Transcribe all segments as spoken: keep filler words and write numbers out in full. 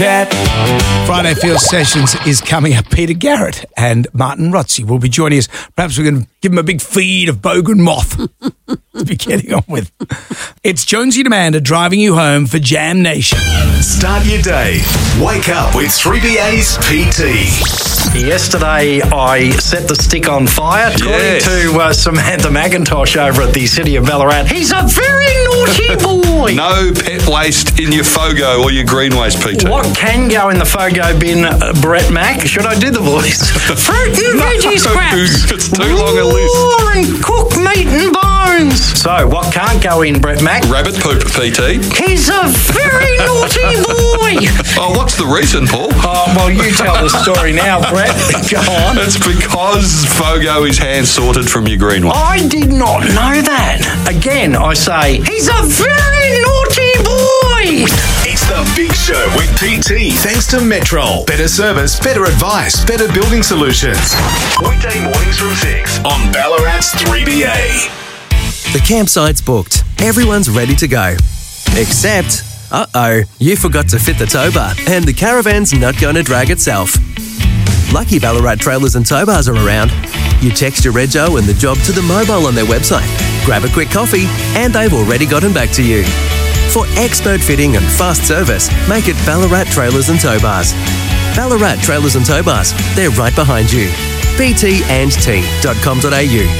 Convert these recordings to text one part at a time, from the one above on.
Friday Field Sessions is coming up. Peter Garrett and Martin Rotzi will be joining us. Perhaps we can give them a big feed of Bogan Moth to be getting on with. It's Jonesy and Amanda driving you home for Jam Nation. Start your day. Wake up with three B A's P T. Yesterday, I set the stick on fire. According Yes. to uh, Samantha McIntosh over at the City of Ballarat, he's a very naughty boy. No pet waste in your Fogo or your green waste, P T. What can go in the Fogo bin, uh, Brett Mac? Should I do the voice? Fruit and veggie scraps. It's too long a list. Raw and cooked meat and bones. So, what can't go in, Brett Mac? Rabbit poop, P T. He's a very naughty boy. Oh, what's the reason, Paul? Oh, well, you tell the story now, Brett. Go on. It's because Fogo is hand sorted from your green one. I did not know that. Again, I say, he's a very naughty boy. It's the Big Show with P T. Thanks to Metrol. Better service, better advice, better building solutions. Weekday mornings from six on Ballarat's three B A. The campsite's booked. Everyone's ready to go. Except, uh-oh, you forgot to fit the tow bar and the caravan's not going to drag itself. Lucky Ballarat Trailers and Tow Bars are around. You text your rego and the job to the mobile on their website. Grab a quick coffee and they've already gotten back to you. For expert fitting and fast service, make it Ballarat Trailers and Tow Bars. Ballarat Trailers and Tow Bars, they're right behind you. b t and t dot com dot a u.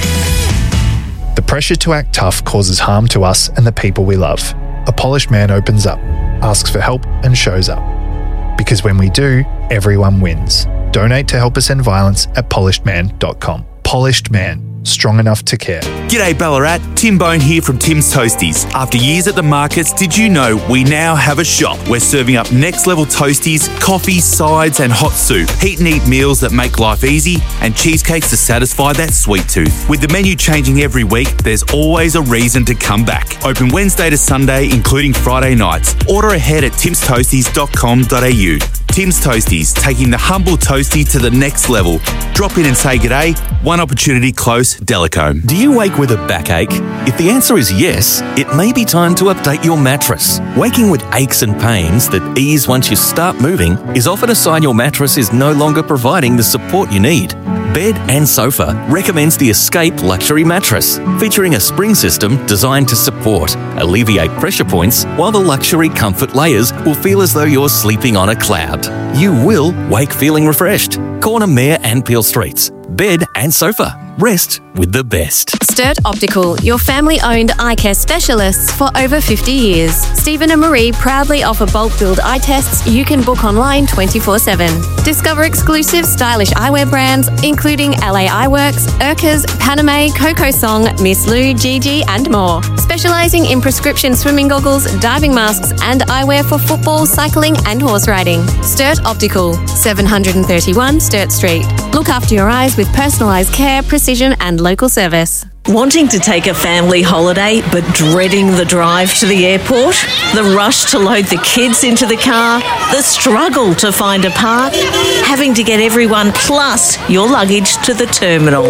The pressure to act tough causes harm to us and the people we love. A polished man opens up, asks for help and shows up. Because when we do, everyone wins. Donate to help us end violence at polished man dot com. Polished Man. Strong enough to care. G'day Ballarat, Tim Bone here from Tim's Toasties. After years at the markets, did you know we now have a shop? We're serving up next level toasties, coffee, sides and hot soup. Heat and eat meals that make life easy and cheesecakes to satisfy that sweet tooth. With the menu changing every week, there's always a reason to come back. Open Wednesday to Sunday, including Friday nights. Order ahead at tims toasties dot com dot a u. Tim's Toasties, taking the humble toastie to the next level. Drop in and say g'day. One opportunity close, Delacombe. Do you wake with a backache? If the answer is yes, it may be time to update your mattress. Waking with aches and pains that ease once you start moving is often a sign your mattress is no longer providing the support you need. Bed and Sofa recommends the Escape Luxury Mattress, featuring a spring system designed to support, alleviate pressure points, while the luxury comfort layers will feel as though you're sleeping on a cloud. You will wake feeling refreshed. Corner Mayor and Peel Streets. Bed and Sofa. Rest with the best. Sturt Optical, your family-owned eye care specialists for over fifty years. Stephen and Marie proudly offer bulk build eye tests you can book online twenty-four seven. Discover exclusive stylish eyewear brands including L A Eyeworks, Urkers, Paname, Coco Song, Miss Lou, Gigi and more. Specialising in prescription swimming goggles, diving masks and eyewear for football, cycling and horse riding. Sturt Optical, seven thirty-one Sturt Street. Look after your eyes with personalised care, precision and local service. Wanting to take a family holiday but dreading the drive to the airport? The rush to load the kids into the car? The struggle to find a park? Having to get everyone plus your luggage to the terminal?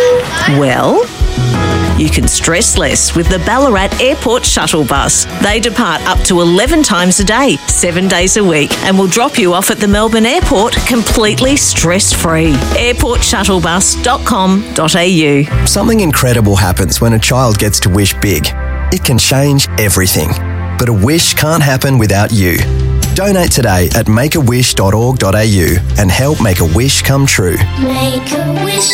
Well, you can stress less with the Ballarat Airport Shuttle Bus. They depart up to eleven times a day, seven days a week, and will drop you off at the Melbourne Airport completely stress-free. airport shuttle bus dot com dot a u. Something incredible happens when a child gets to wish big. It can change everything. But a wish can't happen without you. Donate today at make a wish dot org dot a u and help make a wish come true. Make a wish.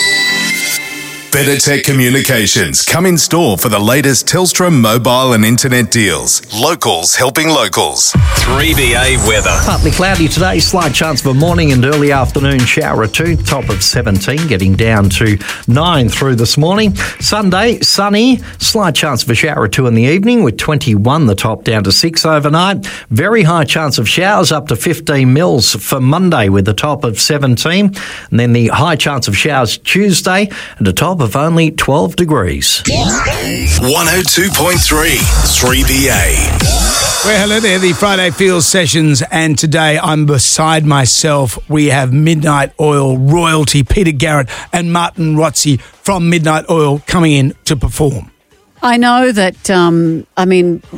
Better Tech Communications come in store for the latest Telstra mobile and internet deals. Locals helping locals. three B A weather. Partly cloudy today, slight chance of a morning and early afternoon shower or two, top of seventeen, getting down to nine through this morning. Sunday, sunny, slight chance of a shower or two in the evening with twenty-one, the top down to six overnight. Very high chance of showers up to fifteen mils for Monday with the top of seventeen. And then the high chance of showers Tuesday and a top of only twelve degrees. one oh two point three, three B A. Well, hello there, the Friday Field Sessions, and today I'm beside myself. We have Midnight Oil royalty, Peter Garrett and Martin Rotzi from Midnight Oil coming in to perform. I know that, um, I mean,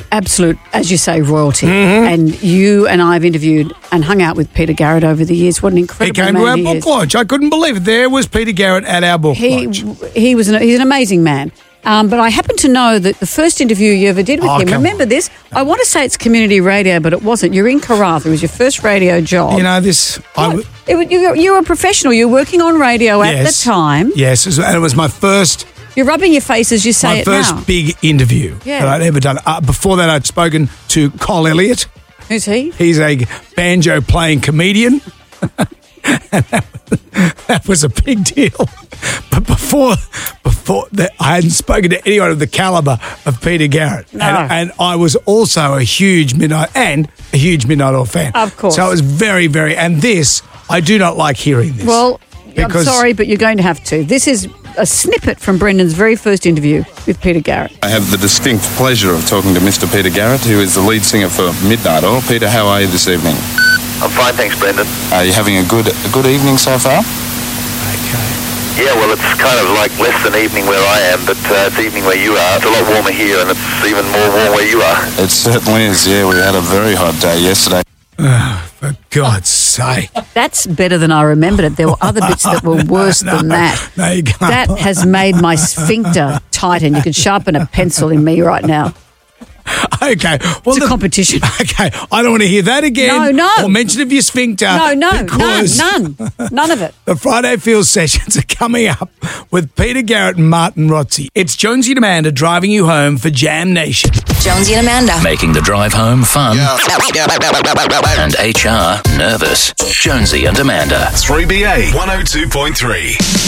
absolute, as you say, royalty. Mm-hmm. And you and I have interviewed and hung out with Peter Garrett over the years. What an He incredible came man to our he book is. launch. I couldn't believe it. There was Peter Garrett at our book He launch. he was an, he's an amazing man. Um, but I happen to know that the first interview you ever did with Oh, him, come remember this? I want to say it's community radio, but it wasn't. You're in Karratha. It was your first radio job. You know, this... I w- It was- you, were- you were a professional. You were working on radio at Yes. the time. Yes, and it was my first... You're rubbing your face as you say my it first now. big interview Yeah. that I'd ever done. Uh, before that, I'd spoken to Cole Elliott. Who's he? He's a banjo playing comedian. And that, that was a big deal. But before before that, I hadn't spoken to anyone of the caliber of Peter Garrett. No. And, and I was also a huge Midnight and a huge Midnight Oil fan. Of course. So it was very, very... And this, I do not like hearing this. Well, I'm Because- sorry, but you're going to have to. This is a snippet from Brendan's very first interview with Peter Garrett. I have the distinct pleasure of talking to Mister Peter Garrett, who is the lead singer for Midnight Oil. Peter, how are you this evening? I'm fine, thanks, Brendan. Are you having a good a good evening so far? Yeah, well, it's kind of like less than evening where I am, but uh, it's evening where you are. It's a lot warmer here, and it's even more warm where you are. It certainly is, yeah. We had a very hot day yesterday. For God's sake. That's better than I remembered it. There were other bits that were worse No, than that. no, you can't. That has made my sphincter tighten. You could sharpen a pencil in me right now. Okay. Well, It's a competition. Okay. I don't want to hear that again. No, no. Or mention of your sphincter. No, no, none, because none. None of it. The Friday Field sessions are coming up with Peter Garrett and Martin Rotzi. It's Jonesy and Amanda driving you home for Jam Nation. Jonesy and Amanda. Making the drive home fun and H R nervous. Jonesy and Amanda. three B A one oh two point three.